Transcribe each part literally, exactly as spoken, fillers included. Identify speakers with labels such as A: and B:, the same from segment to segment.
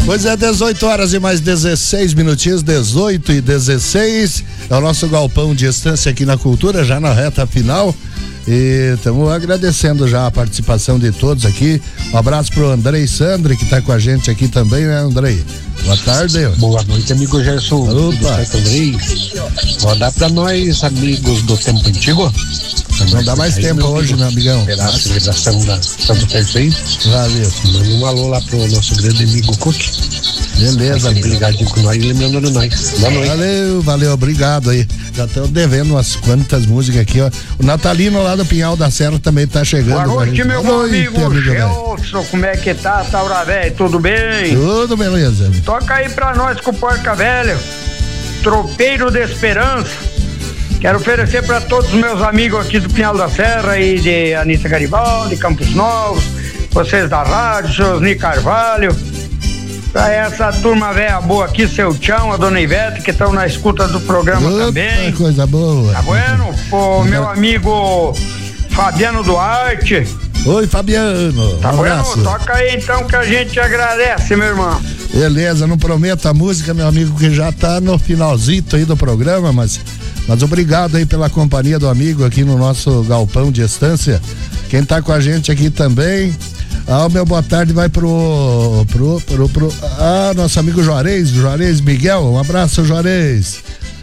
A: Pois é, dezoito horas e mais dezesseis minutinhos, dezoito e dezesseis. É o nosso galpão de estância aqui na Cultura, já na reta final. E estamos agradecendo já a participação de todos aqui. Um abraço pro Andrei Sandri, que está com a gente aqui também, né, Andrei? Boa tarde.
B: Boa noite, amigo Gerson.
A: Opa.
B: Andrei. Vou dar pra nós, amigos do tempo antigo.
A: Não dá mais tempo hoje, meu amigão.
B: Pela celebração da Santo Terço aí.
A: Valeu.
B: Manda um alô lá pro nosso grande amigo Cook.
A: Beleza,
B: amigo. Ligadinho com nós, lembrando de nós. Boa noite.
A: Valeu, valeu, obrigado aí. Já estamos devendo umas quantas músicas aqui, ó. O Natalino lá do Pinhal da Serra também tá chegando.
C: Boa noite, meu
A: Boa noite,
C: amigo,
A: amigo
C: Gelson, como é que tá, Taura Velho? Tudo bem?
A: Tudo beleza.
C: Toca aí pra nós com o Porca Velha, Tropeiro de Esperança. Quero oferecer pra todos os meus amigos aqui do Pinhal da Serra e de Anitta Garibaldi, Campos Novos, vocês da rádio, seu Osni Carvalho, pra essa turma velha boa aqui, seu Tchão, a dona Ivete, que estão na escuta do programa. Opa, também.
A: Coisa boa.
C: Tá bueno? O meu amigo Fabiano Duarte.
A: Oi, Fabiano.
C: Tá
A: um
C: bueno? Toca aí então que a gente agradece, meu irmão.
A: Beleza, não prometo a música, meu amigo, que já tá no finalzinho aí do programa, mas, mas obrigado aí pela companhia do amigo aqui no nosso galpão de estância. Quem tá com a gente aqui também. Ah, o meu boa tarde vai pro, pro, pro, pro ah, nosso amigo Juarez, Juarez Miguel, um abraço, Juarez.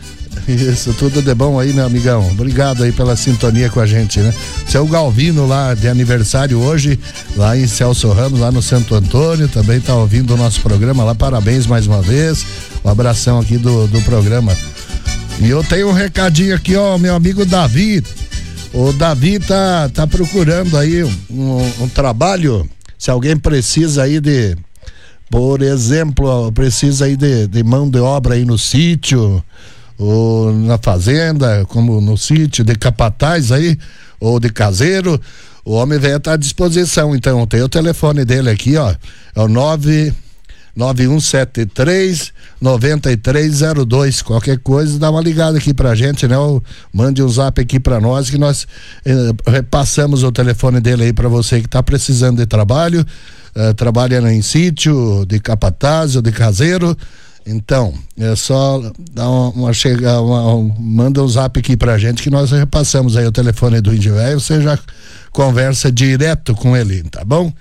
A: Isso, tudo de bom aí, meu amigão. Obrigado aí pela sintonia com a gente, né? Seu Galvino lá de aniversário hoje, lá em Celso Ramos, lá no Santo Antônio, também tá ouvindo o nosso programa lá, parabéns mais uma vez. Um abração aqui do, do programa. E eu tenho um recadinho aqui, ó, meu amigo Davi. O Davi tá, tá procurando aí um, um trabalho, se alguém precisa aí de, por exemplo, precisa aí de, de mão de obra aí no sítio, ou na fazenda, como no sítio, de capataz aí, ou de caseiro, o homem velho tá à disposição. Então tem o telefone dele aqui, ó, é o nove nove um sete três nove três zero dois. Qualquer coisa, dá uma ligada aqui pra gente, né? Ou mande um zap aqui pra nós que nós eh, repassamos o telefone dele aí pra você que tá precisando de trabalho, eh, trabalha em sítio, de capataz ou de caseiro. Então, é só dar uma, uma chega, uma, um, manda um zap aqui pra gente que nós repassamos aí o telefone do Índio Velho, você já conversa direto com ele, tá bom?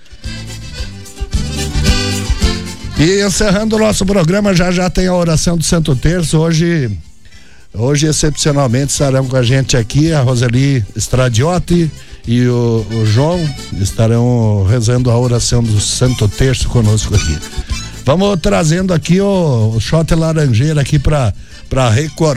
A: E encerrando o nosso programa, já já tem a oração do Santo Terço. Hoje, hoje excepcionalmente estarão com a gente aqui a Roseli Stradiotti e o, o João estarão rezando a oração do Santo Terço conosco aqui. Vamos trazendo aqui o, o shot laranjeira aqui para para Record.